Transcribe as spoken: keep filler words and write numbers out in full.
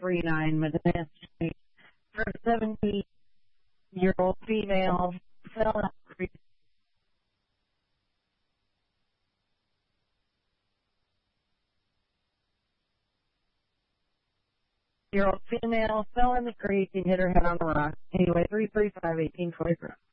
three nine Medina Street. For a seventy-year-old female fell in the creek. Year-old female fell in the creek and hit her head on the rock. Anyway, three three five, eighteen twenty-four.